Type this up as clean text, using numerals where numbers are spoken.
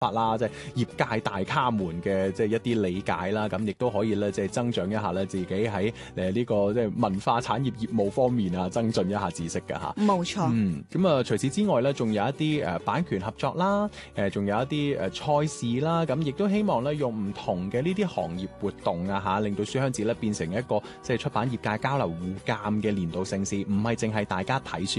法啦，即係業界大咖們嘅即係一啲理解啦，咁亦都可以咧即係增長一下咧自己喺呢個即係文化產業業務方面啊，增進一下知識㗎嚇。 冇錯。 咁啊，除此之外咧，仲有一啲版權合作啦，仲有一啲賽事啦，咁亦都希望咧用唔同嘅呢啲行業活動啊嚇，令到書香節咧變成一個即係出版業界交流互鑑嘅年度盛事，唔係淨係大家睇書